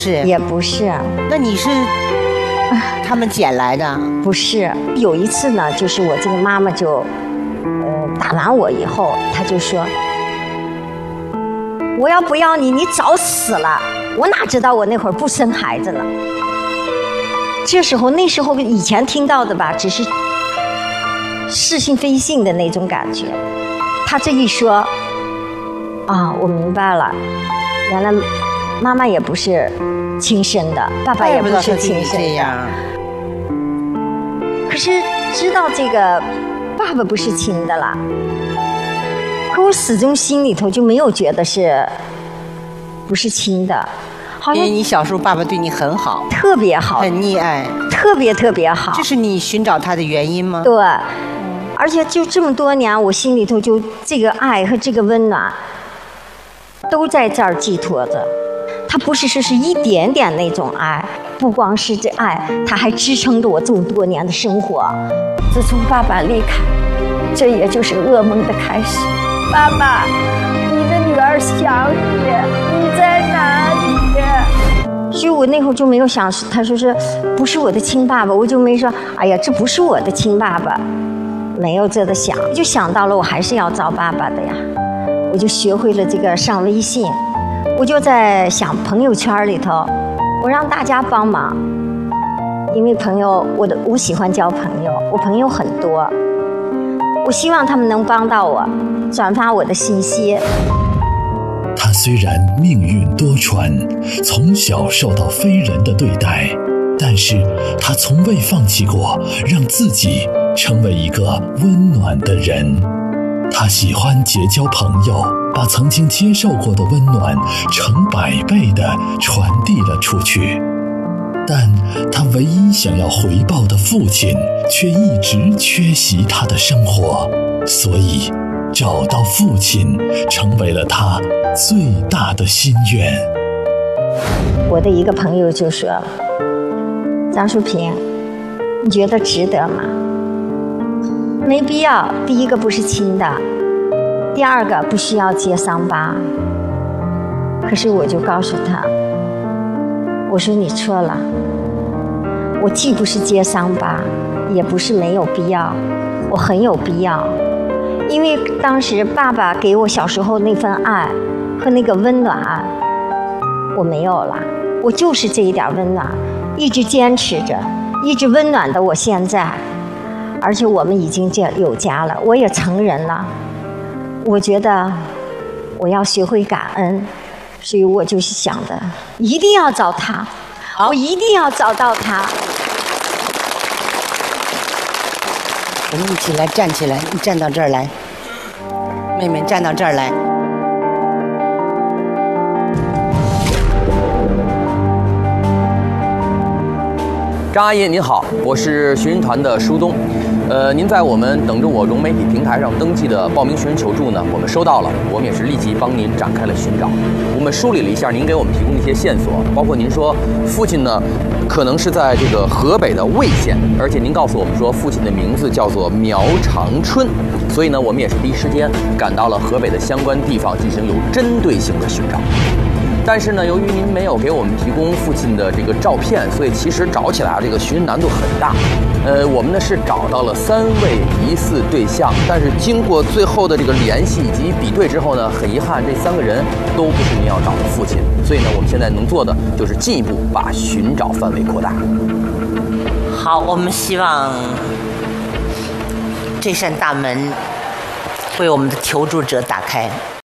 是也不是。 那你是他们捡来的？ 不是。有一次呢，就是我这个妈妈就，打完我以后，她就说：“我要不要你，你早死了。”我哪知道我那会儿不生孩子呢？那时候以前听到的吧，只是似信非信的那种感觉。她这一说，啊，我明白了，原来妈妈也不是亲生的，爸爸也不是亲生的。可是知道这个爸爸不是亲的了，可我始终心里头就没有觉得不是亲的。好像因为你小时候爸爸对你很好， 特别好， 很溺爱， 特别好。 这是你寻找他的原因吗？ 对，而且就这么多年，我心里头就这个爱和这个温暖都在这儿寄托着。它不是说是一点点那种爱，不光是这爱，它还支撑着我这么多年的生活。自从爸爸离开，这也就是噩梦的开始。爸爸，你的女儿想你，你在哪里？所以我那会儿就没有想，他说是不是我的亲爸爸，我就没说，哎呀，这不是我的亲爸爸，没有这个想，就想到了我还是要找爸爸的呀。我就学会了这个上微信，我就在想朋友圈里头，我让大家帮忙，因为我喜欢交朋友，我朋友很多，我希望他们能帮到我，转发我的信息。 他虽然命运多舛，从小受到非人的对待，但是他从未放弃过让自己成为一个温暖的人。他喜欢结交朋友，把曾经接受过的温暖成100倍地传递了出去。但他唯一想要回报的父亲却一直缺席他的生活，所以找到父亲成为了他最大的心愿。 我的一个朋友就说：“张淑萍，你觉得值得吗？没必要。第一个不是亲的，第二个不需要揭伤疤。”可是我就告诉他，我说你错了，我既不是揭伤疤，也不是没有必要，我很有必要。因为当时爸爸给我小时候那份爱和那个温暖我没有了，我就是这一点温暖一直坚持着，一直温暖的我现在。而且我们已经有家了，我也成人了，我觉得我要学会感恩，所以我就是想的一定要找他，我一定要找到他。 我们一起来站起来，你站到这儿来，妹妹站到这儿来。 张阿姨您好，我是寻人团的舒东。您在我们等着我融媒体平台上登记的报名寻人求助呢，我们收到了，我们也是立即帮您展开了寻找。我们梳理了一下您给我们提供的一些线索，包括您说父亲呢可能是在这个河北的魏县，而且您告诉我们说父亲的名字叫做苗长春，所以呢我们也是第一时间赶到了河北的相关地方进行有针对性的寻找。但是呢，由于您没有给我们提供父亲的这个照片，所以其实找起来这个寻人难度很大。我们呢是找到了3位疑似对象，但是经过最后的这个联系以及比对之后呢，很遗憾这3个人都不是您要找的父亲。所以呢，我们现在能做的就是进一步把寻找范围扩大。 好，我们希望这扇大门为我们的求助者打开。